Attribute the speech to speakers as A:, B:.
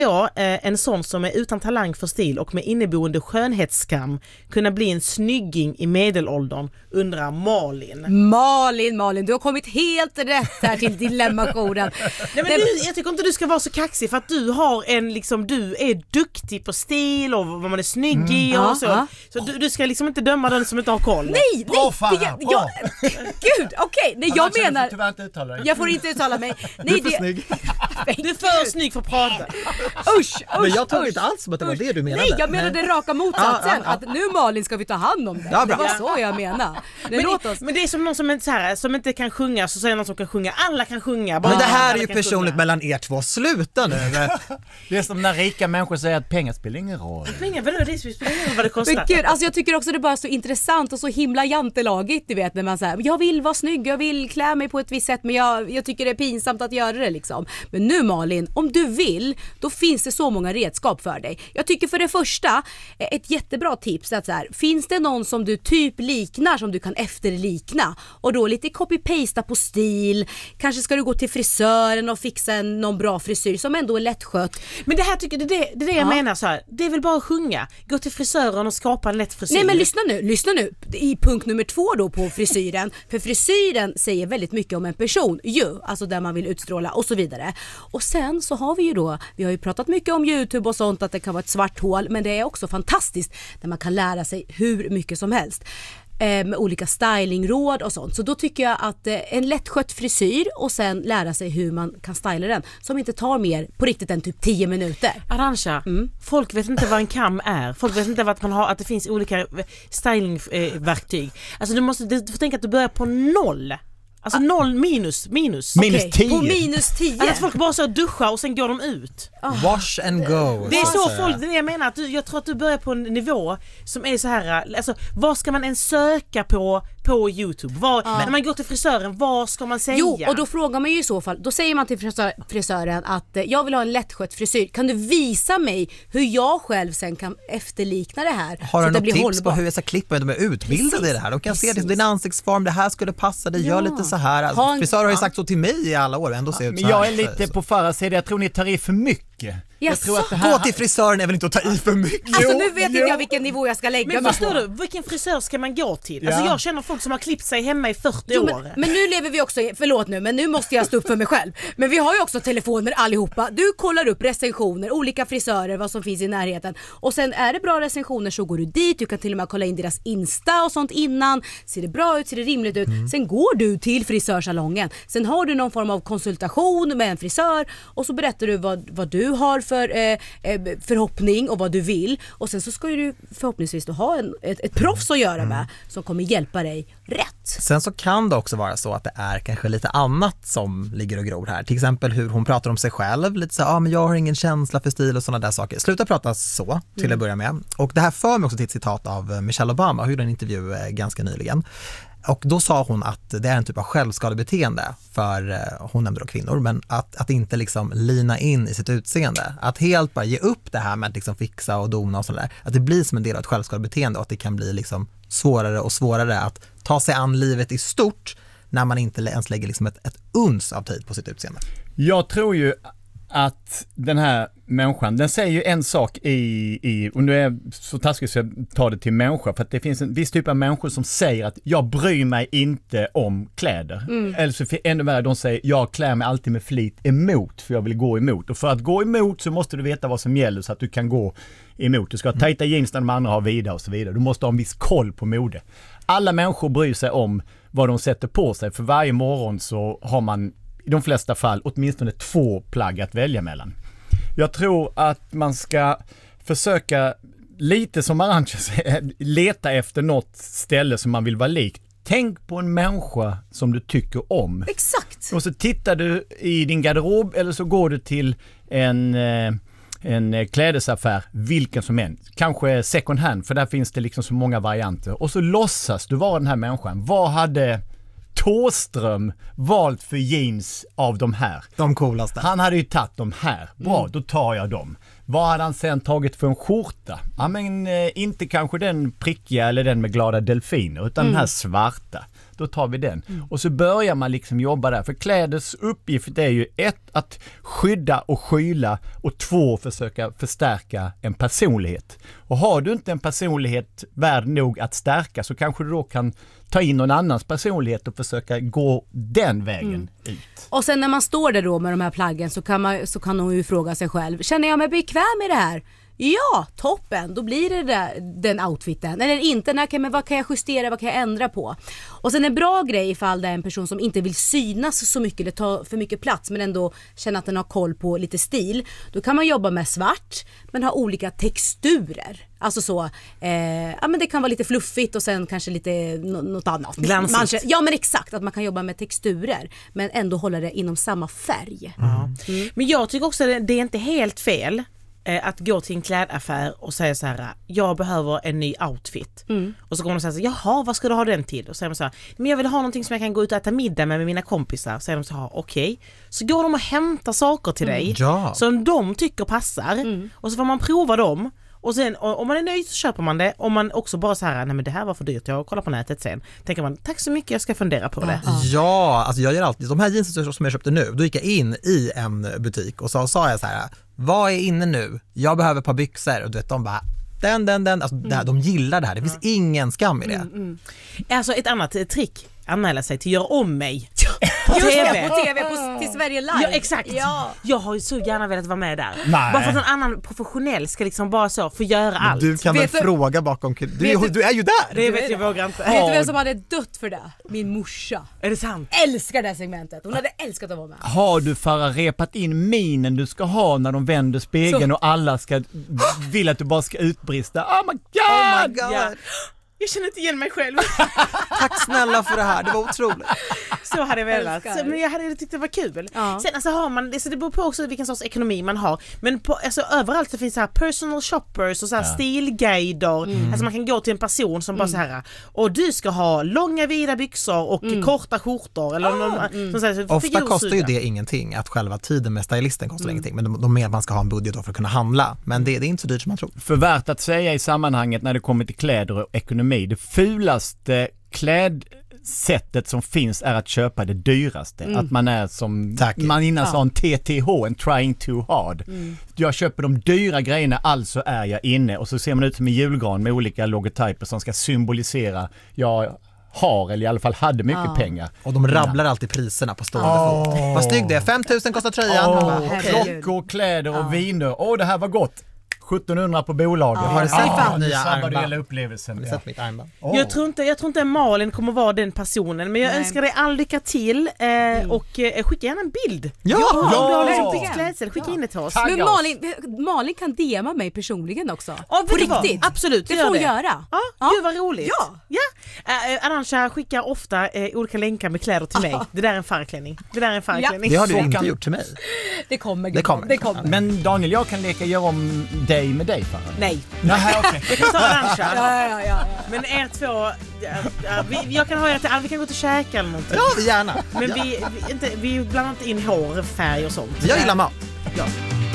A: En sån som är utan talang för stil och med inneboende skönhetsskam kunna bli en snygging i medelåldern, undrar Malin,
B: du har kommit helt rätt här till dilemmakoden.
A: Jag tycker inte du ska vara så kaxig, för att du har du är duktig på stil och vad man är snygg i och så. Så du ska liksom inte döma den som inte har koll.
B: Nej. Gud, okej. Nej, jag menar...
C: Tyvärr inte uttala dig.
B: Jag får inte uttala mig.
C: Du är för snygg.
A: Du är för snygg för att prata.
B: Usch,
D: men jag tog inte alls som att det var det du menade.
B: Nej, jag menade raka motsatsen. Att nu Malin ska vi ta hand om det.
D: Ja,
B: det var så jag menade.
A: Men det är som någon som inte kan sjunga, så säger någon som kan sjunga. Alla kan sjunga.
D: Men det här är ju personligt mellan er två. Sluta nu.
C: Det är som när rika människor säger att pengar spelar ingen roll.
A: Pengar, det spelar ingen roll vad det kostar.
B: Men gud, alltså jag tycker också det är bara så intressant och så himla jantelagigt, du vet, när man säger jag vill vara snygg, jag vill klä mig på ett visst sätt, men jag tycker det är pinsamt att göra det liksom. Men nu Malin, om du vill, då finns det så många redskap för dig. Jag tycker för det första, ett jättebra tips är att så här, finns det någon som du typ liknar som du kan efterlikna, och då lite copy-pasta på stil, kanske ska du gå till frisören och fixa någon bra frisyr som ändå är lättskött.
A: Men det här tycker det är det jag menar så här. Det är väl bara att sjunga, gå till frisören och skapa en lätt frisyr.
B: Nej, men lyssna nu i punkt nummer 2 då på frisyren, för frisyren säger väldigt mycket om en person alltså där man vill utstråla och så vidare. Och sen så har vi har ju pratat mycket om YouTube och sånt, att det kan vara ett svart hål, men det är också fantastiskt där man kan lära sig hur mycket som helst med olika stylingråd och sånt. Så då tycker jag att en lättskött frisyr och sen lära sig hur man kan styla den, som inte tar mer på riktigt än typ 10 minuter.
A: Arantxa, folk vet inte vad en kam är. Folk vet inte att det finns olika stylingverktyg. Alltså du får tänka att du börjar på 0. Alltså 0 minus.
D: Minus
B: 10. På minus 10.
A: Alltså folk bara så duscha och sen går de ut.
D: Wash and go.
A: Det är så folk, det är det jag menar. Jag tror att du börjar på en nivå som är så här. Alltså, vad ska man ens söka på YouTube? När man går till frisören, vad ska man säga?
B: Jo, och då frågar man ju i så fall, då säger man till frisören att jag vill ha en lättskött frisyr. Kan du visa mig hur jag själv sen kan efterlikna det här?
D: Har du något tips
B: hållbart
D: på hur jag ska klippa? De är utbildade i det här. De kan se din ansiktsform, det här skulle passa dig, gör lite så här. Alltså, frisörer har ju sagt så till mig i alla år, ändå ser ut så här.
C: Jag är lite på Farahs sida, jag tror ni tar i för mycket. Jag tror att det här...
D: Gå till frisören är väl inte att ta i för mycket.
B: Alltså nu vet inte jag vilken nivå jag ska lägga.
A: Men förstår du, vilken frisör ska man gå till? Alltså jag känner folk som har klippt sig hemma i 40 år.
B: Men nu lever vi också, förlåt nu, men nu måste jag stå upp för mig själv. Men vi har ju också telefoner allihopa. Du kollar upp recensioner, olika frisörer, vad som finns i närheten. Och sen är det bra recensioner så går du dit. Du kan till och med kolla in deras Insta och sånt innan. Ser det bra ut, ser det rimligt ut. Sen går du till frisörsalongen. Sen har du någon form av konsultation med en frisör. Och så berättar du vad du har för förhoppning och vad du vill. Och sen så ska du förhoppningsvis då ha ett proffs att göra med som kommer hjälpa dig rätt.
D: Sen så kan det också vara så att det är kanske lite annat som ligger och gror här. Till exempel hur hon pratar om sig själv. Lite så men jag har ingen känsla för stil och sådana där saker. Sluta prata så till att börja med. Och det här för mig också till ett citat av Michelle Obama. Hon gjorde en intervju ganska nyligen. Och då sa hon att det är en typ av självskadebeteende för hon nämnde då kvinnor, men att inte liksom lina in i sitt utseende. Att helt bara ge upp det här med att liksom fixa och dona och sådär. Att det blir som en del av ett självskadebeteende och att det kan bli liksom svårare och svårare att ta sig an livet i stort när man inte ens lägger liksom ett uns av tid på sitt utseende.
C: Jag tror ju att den här människan, den säger ju en sak och nu är jag så taskig så jag tar det till människa, för att det finns en viss typ av människor som säger att jag bryr mig inte om kläder. Eller så ännu värre, de säger jag klär mig alltid med flit emot, för jag vill gå emot. Och för att gå emot så måste du veta vad som gäller så att du kan gå emot. Du ska ha tajta jeans när de andra har vida och så vidare. Du måste ha en viss koll på mode. Alla människor bryr sig om vad de sätter på sig, för varje morgon så har man i de flesta fall åtminstone 2 plagg att välja mellan. Jag tror att man ska försöka, lite som Arantxa säger, leta efter något ställe som man vill vara likt. Tänk på en människa som du tycker om.
B: Exakt.
C: Och så tittar du i din garderob eller så går du till en klädesaffär, vilken som helst. Kanske second hand, för där finns det liksom så många varianter. Och så låtsas du vara den här människan. Vad hade Thåström valt för jeans av de här?
D: De coolaste.
C: Han hade ju tagit de här. Bra, då tar jag dem. Vad hade han sen tagit för en skjorta? Ja, men inte kanske den prickiga eller den med glada delfiner, utan den här svarta. då tar vi den. Och så börjar man liksom jobba där. För kläders uppgift är ju 1, att skydda och skyla, och 2, försöka förstärka en personlighet. Och har du inte en personlighet värd nog att stärka, så kanske du då kan ta in någon annans personlighet och försöka gå den vägen ut.
B: Och sen när man står där då med de här plaggen så kan hon ju fråga sig själv, känner jag mig bekväm i det här? Ja, toppen. Då blir det den outfiten. Eller inte, men vad kan jag justera, vad kan jag ändra på? Och sen en bra grej ifall det är en person som inte vill synas så mycket eller ta för mycket plats, men ändå känna att den har koll på lite stil. Då kan man jobba med svart, men ha olika texturer. Alltså så, men det kan vara lite fluffigt och sen kanske lite något annat.
A: Glansigt.
B: Ja, men exakt, att man kan jobba med texturer, men ändå hålla det inom samma färg.
A: Men jag tycker också att det är inte helt fel att gå till en klädaffär och säga så här: jag behöver en ny outfit. Och så kommer de säga så här: jaha, vad ska du ha den till? Och så säger de så här: men jag vill ha någonting som jag kan gå ut och äta middag med mina kompisar. Så säger de så här: okej. Så går de och hämtar saker till dig som de tycker passar. Och så får man prova dem. Och sen om man är nöjd så köper man det. Om man också bara så här: nej men det här var för dyrt, jag kollar på nätet sen. Tänker man, tack så mycket, jag ska fundera på det.
D: Ja, alltså jag gör alltid, de här jeansen som jag köpte nu, då gick jag in i en butik och sa jag så här: vad är inne nu? Jag behöver ett par byxor. Och du vet, de bara, den. Alltså, de gillar det här. Det finns ingen skam i det.
A: Alltså ett annat trick: anmäla sig till Gör om mig.
B: På TV till Sverige Live.
A: Ja, exakt. Ja. Jag har ju så gärna velat vara med där.
C: Nej.
A: Bara för att någon annan professionell ska liksom bara så få göra allt.
D: Du kan väl fråga bakom... Du är ju där!
A: Det vet jag vågar inte.
B: Vet du vem som hade dött för det? Min morsa.
A: Är det sant?
B: Älskar det här segmentet. Hon hade älskat att vara med.
C: Har du repat in minen du ska ha när de vänder spegeln och alla vill att du bara ska utbrista? Oh my god!
A: Ja. Jag känner inte igen mig själv.
D: Tack snälla för det här, det var otroligt.
A: Så hade jag velat. Men jag hade tyckt det var kul. Ja. Sen alltså har man, så det beror på också vilken sorts ekonomi man har. Men alltså, överallt så finns så här personal shoppers och så här stilguider. Alltså man kan gå till en person som bara så här: och du ska ha långa vida byxor och korta skjortor. Eller någon, så här,
D: ofta kostar ju det ingenting, att själva tiden med stylisten kostar ingenting. Men de menar att man ska ha en budget för att kunna handla. Men det är inte så dyrt som man tror.
C: För värt att säga i sammanhanget när det kommer till kläder och ekonomi: det fulaste klädsättet som finns är att köpa det dyraste. Att man är som man innan sa en TTH, en trying too hard. Jag köper de dyra grejerna, alltså är jag inne. Och så ser man ut som en julgran med olika logotyper som ska symbolisera jag har, eller i alla fall hade mycket pengar.
D: Och de rabblar alltid priserna på stående fot. Vad snygg det är, 5 000 kostar tröjan.
C: Klockor, kläder och viner. Det här var gott. 1700 på bolaget.
D: Har du sett nya
C: armband?
D: armband?
C: Upplevelsen.
D: Har du sett mitt armband?
A: Jag tror inte Malin kommer vara den personen, men jag önskar dig all lycka till och skicka gärna en bild.
D: Ja!
A: Om du har liksom byggt klädsel, skicka in det till oss.
B: Men Malin kan DMa mig personligen också.
A: På riktigt? Absolut,
B: det får hon göra.
A: Ja, gud vad roligt. Ja. Arantxa skickar ofta olika länkar med kläder till mig. Det där är en farklänning.
D: Det har du inte gjort till mig.
B: Det kommer.
C: Men Daniel, jag kan leka göra om dig med dig, Farah.
A: Nej.
C: Nej, okej.
A: Jag kan ta Arantxa.
B: Ja.
A: Men er två, jag kan ha er till, vi kan gå till käka eller någonting.
D: Ja, gärna.
A: Men vi blandar inte in hår, färg och sånt.
D: Jag gillar mat.
A: Ja.